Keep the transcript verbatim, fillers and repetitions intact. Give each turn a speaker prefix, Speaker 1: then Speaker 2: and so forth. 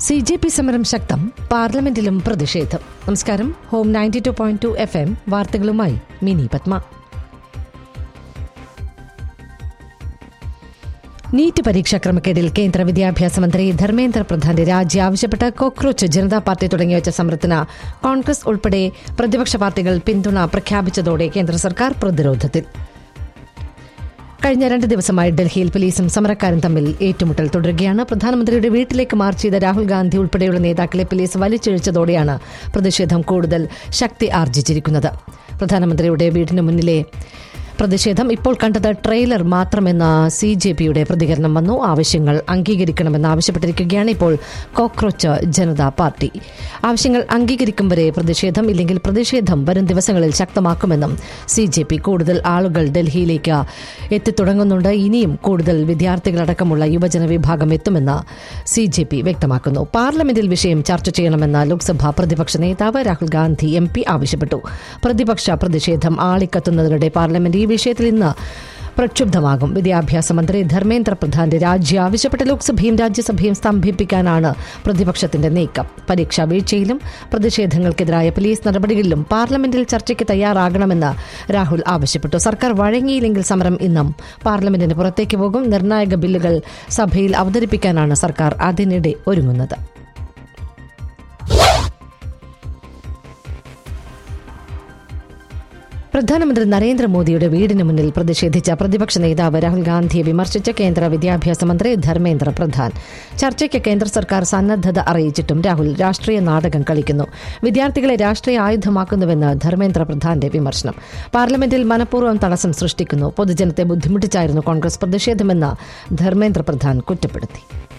Speaker 1: C J P സമരം ശക്തം, പാർലമെന്റിലും പ്രതിഷേധം. നമസ്കാരം. Home ninety two point two F M വാർത്തകളുമായി മിനി പത്മ. നീറ്റ് പരീക്ഷാ ക്രമക്കേടിൽ കേന്ദ്ര വിദ്യാഭ്യാസ മന്ത്രി ധർമ്മേന്ദ്ര പ്രധാന്റെ രാജി ആവശ്യപ്പെട്ട് കോക്രോച്ച് ജനതാ പാർട്ടി തുടങ്ങിവച്ച സമരത്തിന് കോൺഗ്രസ് ഉൾപ്പെടെ പ്രതിപക്ഷ പാർട്ടികൾ പിന്തുണ പ്രഖ്യാപിച്ചതോടെ കേന്ദ്ര സർക്കാർ പ്രതിരോധത്തിൽ. കഴിഞ്ഞ രണ്ട് ദിവസമായി ഡൽഹിയിൽ പോലീസും സമരക്കാരും തമ്മിൽ ഏറ്റുമുട്ടൽ തുടരുകയാണ്. പ്രധാനമന്ത്രിയുടെ വീട്ടിലേക്ക് മാർച്ച് ചെയ്ത രാഹുൽ ഗാന്ധി ഉൾപ്പെടെയുള്ള നേതാക്കളെ പോലീസ് വലിച്ചിഴച്ചതോടെയാണ് പ്രതിഷേധം കൂടുതൽ ശക്തി ആർജിച്ചിരിക്കുന്നത്. പ്രധാനമന്ത്രിയുടെ വീടിന് മുന്നിലെ പ്രതിഷേധം ഇപ്പോൾ കണ്ടത് ട്രെയിലർ മാത്രമെന്ന സി ജെ പിയുടെ പ്രതികരണം വന്നു. ആവശ്യങ്ങൾ അംഗീകരിക്കണമെന്ന് ആവശ്യപ്പെട്ടിരിക്കുകയാണ് ഇപ്പോൾ കോക്രോച്ച് ജനതാ പാർട്ടി. ആവശ്യങ്ങൾ അംഗീകരിക്കും വരെ പ്രതിഷേധം, ഇല്ലെങ്കിൽ പ്രതിഷേധം വരും ദിവസങ്ങളിൽ ശക്തമാക്കുമെന്നും സി ജെ പി. കൂടുതൽ ആളുകൾ ഡൽഹിയിലേക്ക് എത്തിത്തുടങ്ങുന്നുണ്ട്. ഇനിയും കൂടുതൽ വിദ്യാർത്ഥികളടക്കമുള്ള യുവജന വിഭാഗം എത്തുമെന്ന് സി ജെ പി വ്യക്തമാക്കുന്നു. പാർലമെന്റിൽ വിഷയം ചർച്ച ചെയ്യണമെന്ന് ലോക്സഭാ പ്രതിപക്ഷ നേതാവ് രാഹുൽ ഗാന്ധി എം പി ആവശ്യപ്പെട്ടു. പ്രതിപക്ഷ പ്രതിഷേധം ആളിക്കത്തുന്നതിനിടെ പാർലമെന്റ് ഈ വിഷയത്തിൽ ഇന്ന് പ്രക്ഷുബ്ധമാകും. വിദ്യാഭ്യാസ മന്ത്രി ധർമ്മേന്ദ്ര പ്രധാന്റെ രാജി ആവശ്യപ്പെട്ട ലോക്സഭയും രാജ്യസഭയും സ്തംഭിപ്പിക്കാനാണ് പ്രതിപക്ഷത്തിന്റെ നീക്കം. പരീക്ഷാ വീഴ്ചയിലും പ്രതിഷേധങ്ങൾക്കെതിരായ പോലീസ് നടപടികളിലും പാർലമെന്റിൽ ചർച്ചയ്ക്ക് തയ്യാറാകണമെന്ന് രാഹുൽ ആവശ്യപ്പെട്ടു. സർക്കാർ വഴങ്ങിയില്ലെങ്കിൽ സമരം ഇന്നും പാർലമെന്റിന് പുറത്തേക്ക് പോകും. നിർണായക ബില്ലുകൾ സഭയിൽ അവതരിപ്പിക്കാനാണ് സർക്കാർ അതിനിടെ ഒരുങ്ങുന്നത്. പ്രധാനമന്ത്രി നരേന്ദ്രമോദിയുടെ വീടിന് മുന്നിൽ പ്രതിഷേധിച്ച പ്രതിപക്ഷ നേതാവ് രാഹുൽ ഗാന്ധിയെ വിമർശിച്ച കേന്ദ്ര വിദ്യാഭ്യാസ മന്ത്രി ധർമ്മേന്ദ്ര പ്രധാൻ. ചർച്ചയ്ക്ക് കേന്ദ്ര സർക്കാർ സന്നദ്ധത അറിയിച്ചിട്ടും രാഹുൽ രാഷ്ട്രീയ നാടകം കളിക്കുന്നു, വിദ്യാർത്ഥികളെ രാഷ്ട്രീയ ആയുധമാക്കുന്നുവെന്ന് ധർമ്മേന്ദ്ര പ്രധാന്റെ വിമർശനം. പാർലമെന്റിൽ മനഃപൂർവ്വം തടസ്സം സൃഷ്ടിക്കുന്നു, പൊതുജനത്തെ ബുദ്ധിമുട്ടിച്ചായിരുന്നു കോൺഗ്രസ് പ്രതിഷേധമെന്ന് ധർമ്മേന്ദ്ര പ്രധാൻ കുറ്റപ്പെടുത്തി.